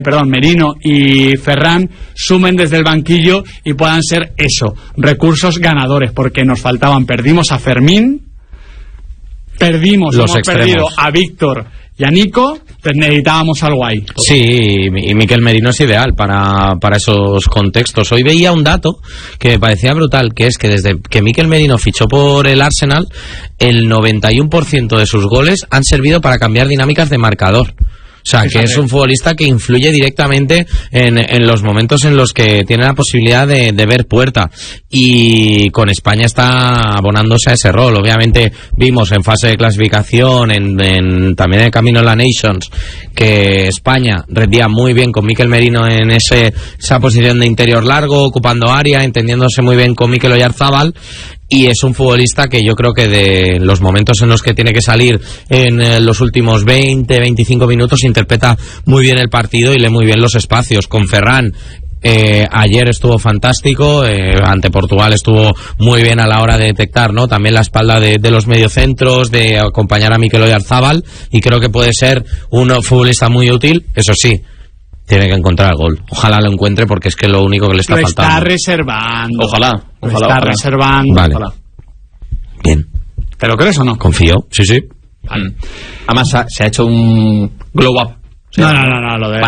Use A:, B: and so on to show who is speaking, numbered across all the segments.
A: Merino y Ferran sumen desde el banquillo y puedan ser eso, recursos ganadores, porque nos faltaban, perdimos a Fermín, hemos perdido a Víctor y a Nico, pues necesitábamos algo ahí.
B: Sí, y Mikel Merino es ideal para esos contextos. Hoy veía un dato que me parecía brutal, que es que desde que Mikel Merino fichó por el Arsenal, el 91% de sus goles han servido para cambiar dinámicas de marcador. O sea, que es un futbolista que influye directamente en los momentos en los que tiene la posibilidad de ver puerta. Y con España está abonándose a ese rol. Obviamente vimos en fase de clasificación, también en el camino de la Nations, que España rendía muy bien con Mikel Merino en esa posición de interior largo, ocupando área, entendiéndose muy bien con Mikel Oyarzábal. Y es un futbolista que yo creo que de los momentos en los que tiene que salir en los últimos 20-25 minutos interpreta muy bien el partido y lee muy bien los espacios. Con Ferran ayer estuvo fantástico, ante Portugal estuvo muy bien a la hora de detectar, ¿no? También la espalda de los mediocentros, de acompañar a Mikel Oyarzábal, y creo que puede ser un futbolista muy útil. Eso sí, tiene que encontrar el gol. Ojalá lo encuentre, porque es que es lo único que le está faltando.
A: Está reservando.
C: Ojalá.
A: Reservando.
B: Vale.
A: Ojalá.
B: Bien.
A: ¿Te lo crees o no?
B: Confío. Sí.
C: Vale. Además se ha hecho un glow up.
A: No, lo de...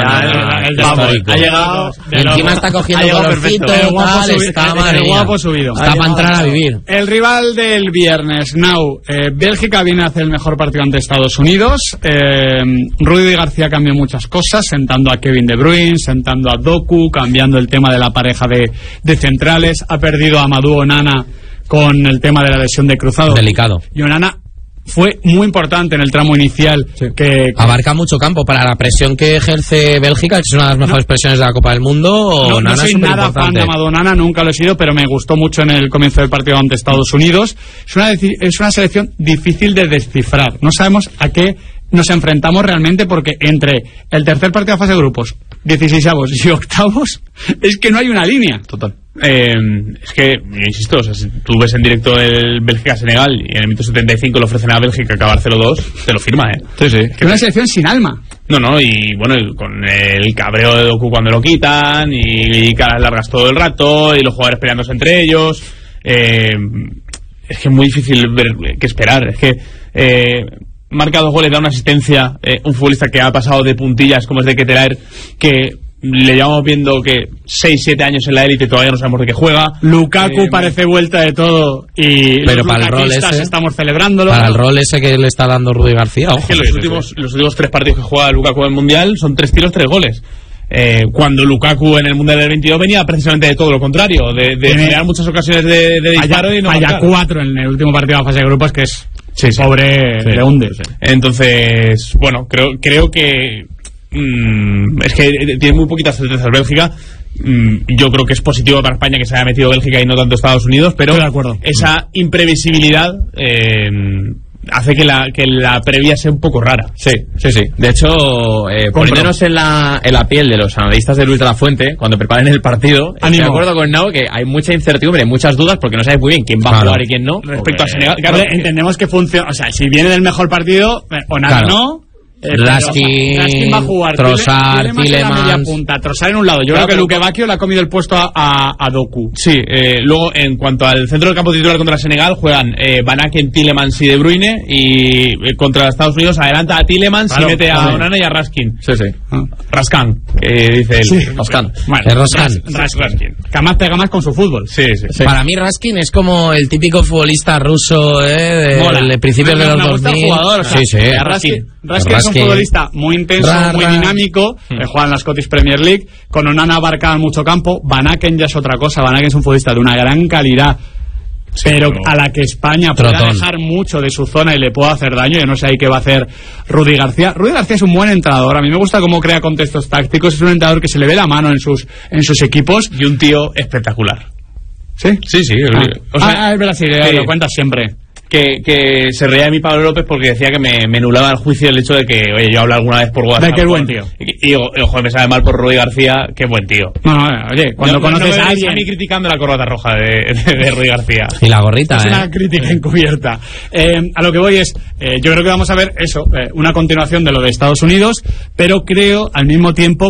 B: Ha
A: llegado...
B: Encima está cogiendo colorcito,
A: el guapo subido.
B: Está para entrar a vivir.
A: El rival del viernes, Bélgica viene a hacer el mejor partido ante Estados Unidos. Rudy García cambió muchas cosas, sentando a Kevin De Bruyne, sentando a Doku, cambiando el tema de la pareja de centrales. Ha perdido a Amadou Onana con el tema de la lesión de cruzado.
B: Delicado.
A: Y Onana fue muy importante en el tramo inicial.
B: Sí.
A: Que
B: abarca mucho campo para la presión que ejerce Bélgica, que es una de las mejores presiones de la Copa del Mundo.
A: No soy nada fan de Amadou Onana, nunca lo he sido, pero me gustó mucho en el comienzo del partido ante Estados Unidos. Es una selección difícil de descifrar. No sabemos a qué nos enfrentamos realmente, porque entre el tercer partido de fase de grupos, 16avos y octavos, es que no hay una línea.
C: Total. Es que, insisto, o sea, si tú ves en directo el Bélgica-Senegal y en el minuto 75 le ofrecen a Bélgica acabar 0-2, te lo firma,
A: Sí. Que es una selección sin alma.
C: No, y bueno, con el cabreo de Doku cuando lo quitan, y caras largas todo el rato, y los jugadores peleándose entre ellos. Es que es muy difícil ver qué esperar. Es que marca 2 goles, da una asistencia, un futbolista que ha pasado de puntillas como es de Ketelaere, que le llevamos viendo que 6-7 años en la élite, todavía no sabemos de qué juega.
A: Lukaku parece vuelta de todo, y
B: pero
A: los
B: para el rol ese
A: estamos celebrándolo.
B: Para el rol ese que le está dando Rudy García, ojo.
C: Es que los últimos 3 partidos que juega Lukaku en el Mundial son 3 tiros, 3 goles. Cuando Lukaku en el Mundial del 22 venía precisamente de todo lo contrario, de generar muchas ocasiones de disparo y no marcar.
A: 4 en el último partido de la fase de grupos, que es pobre de hunde.
C: Entonces, bueno, creo que es que tiene muy poquitas certezas Bélgica. Yo creo que es positivo para España que se haya metido Bélgica y no tanto Estados Unidos, pero esa imprevisibilidad hace que la previa sea un poco rara.
D: Sí. De hecho, poniéndonos en la piel de los analistas de Luis de la Fuente, cuando preparen el partido, estoy de acuerdo con Nao que hay mucha incertidumbre, muchas dudas, porque no sabes muy bien quién va a jugar y quién no.
C: Respecto a Senegal,
A: entendemos que funciona. O sea, si viene del mejor partido, Onana no.
B: Raskin
A: va a jugar,
B: Trossard, Tielemans.
A: Trossard en un lado. Yo creo que Luke Bacchio le ha comido el puesto a Doku.
C: Sí, luego en cuanto al centro del campo titular contra Senegal, juegan Van Aken, Tielemans y De Bruyne, y contra Estados Unidos adelanta a Tielemans y mete a Onana y a Raskin.
D: Sí.
C: Raskan, que dice él.
A: Sí.
C: Raskan.
A: Bueno, Raskin. Que además pega más con su fútbol.
C: Sí.
B: Para mí Raskin es como el típico futbolista ruso de principios de los 2000.
A: Jugador,
B: Raskin
A: es un futbolista muy intenso, muy dinámico, juega en la Scottish Premier League. Con Onana abarca mucho campo. Van Aken ya es otra cosa. Van Aken es un futbolista de una gran calidad, pero a la que España puede dejar mucho de su zona y le puede hacer daño. Yo no sé ahí qué va a hacer Rudy García. Rudy García es un buen entrenador. A mí me gusta cómo crea contextos tácticos. Es un entrenador que se le ve la mano en sus equipos.
C: Y un tío espectacular.
A: ¿Sí?
C: Sí.
A: Es verdad, sí, lo cuentas siempre.
C: Que se reía de mí Pablo López porque decía que me anulaba el juicio el hecho de que, oye, yo hablo alguna vez por WhatsApp.
A: De que es buen tío.
C: Y digo, joder, me sabe mal por Rudy García, que buen tío.
A: No, oye, cuando conoces a alguien...
C: a mí criticando la corbata roja de Rudy García.
B: Y la gorrita,
A: es una crítica encubierta. A lo que voy es, yo creo que vamos a ver eso, una continuación de lo de Estados Unidos, pero creo al mismo tiempo